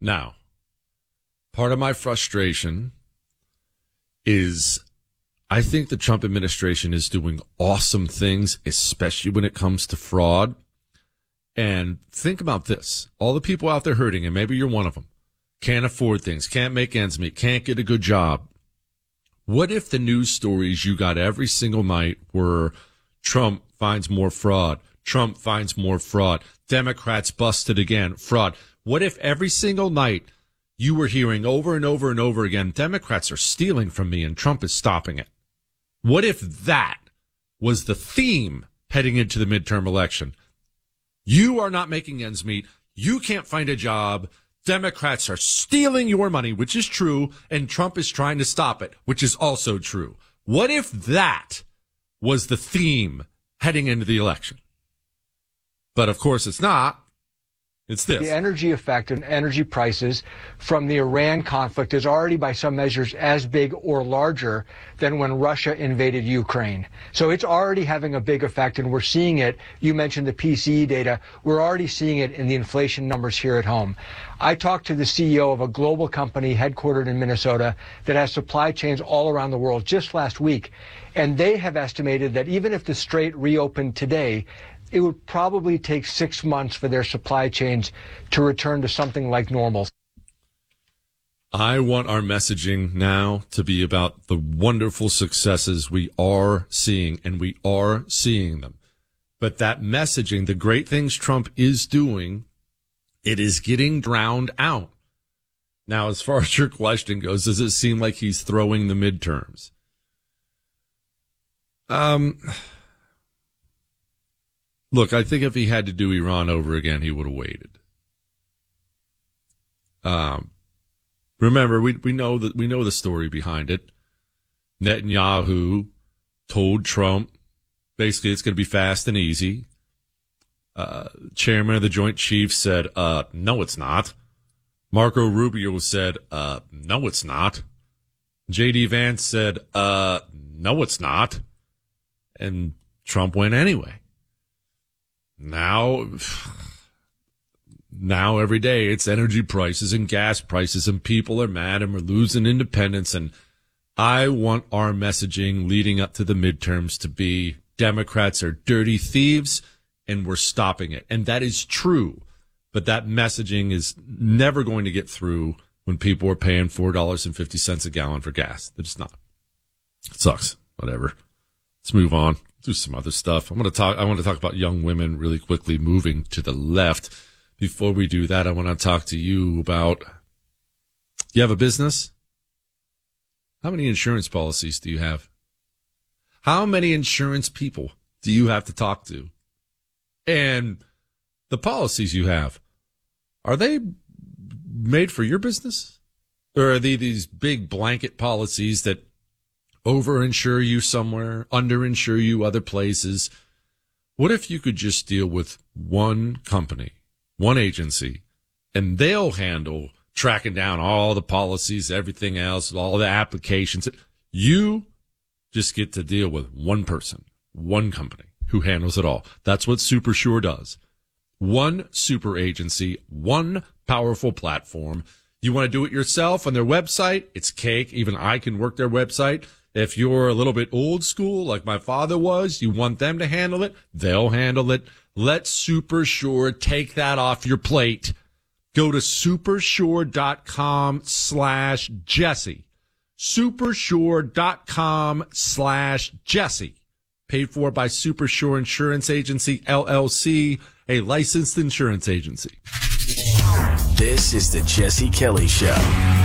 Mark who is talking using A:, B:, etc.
A: Now, part of my frustration is I think the Trump administration is doing awesome things, especially when it comes to fraud. And think about this. All the people out there hurting, and maybe you're one of them, can't afford things, can't make ends meet, can't get a good job. What if the news stories you got every single night were Trump finds more fraud, Trump finds more fraud, Democrats busted again, fraud? What if every single night you were hearing over and over and over again, Democrats are stealing from me and Trump is stopping it? What if that was the theme heading into the midterm election? You are not making ends meet. You can't find a job. Democrats are stealing your money, which is true, and Trump is trying to stop it, which is also true. What if that was the theme heading into the election? But of course it's not. It's this.
B: The energy effect and energy prices from the Iran conflict is already by some measures as big or larger than when Russia invaded Ukraine. So it's already having a big effect, and we're seeing it. You mentioned the PCE data. We're already seeing it in the inflation numbers here at home. I talked to the CEO of a global company headquartered in Minnesota that has supply chains all around the world just last week, and they have estimated that even if the Strait reopened today, it would probably take 6 months for their supply chains to return to something like normal.
A: I want our messaging now to be about the wonderful successes we are seeing, and we are seeing them. But that messaging, the great things Trump is doing, it is getting drowned out. Now, as far as your question goes, does it seem like he's throwing the midterms? Look, I think if he had to do Iran over again, he would have waited. Remember, we know the story behind it. Netanyahu told Trump, basically, it's going to be fast and easy. Chairman of the Joint Chiefs said, no, it's not. Marco Rubio said, no, it's not. J.D. Vance said, no, it's not. And Trump went anyway. Now every day it's energy prices and gas prices, and people are mad, and we're losing independence. And I want our messaging leading up to the midterms to be Democrats are dirty thieves and we're stopping it. And that is true. But that messaging is never going to get through when people are paying $4.50 a gallon for gas. It's not. It sucks. Whatever. Let's move on. Do some other stuff. I want to talk about young women really quickly moving to the left. Before we do that, I want to talk to you about, you have a business? How many insurance policies do you have? How many insurance people do you have to talk to? And the policies you have, are they made for your business? Or are they these big blanket policies that over-insure you somewhere, under-insure you other places? What if you could just deal with one company, one agency, and they'll handle tracking down all the policies, everything else, all the applications? You just get to deal with one person, one company who handles it all. That's what SuperSure does. One super agency, one powerful platform. You want to do it yourself on their website? It's cake. Even I can work their website. If you're a little bit old school, like my father was, you want them to handle it, they'll handle it. Let SuperSure take that off your plate. Go to supersure.com/Jesse. supersure.com/Jesse. Paid for by SuperSure Insurance Agency, LLC, a licensed insurance agency.
C: This is the Jesse Kelly Show.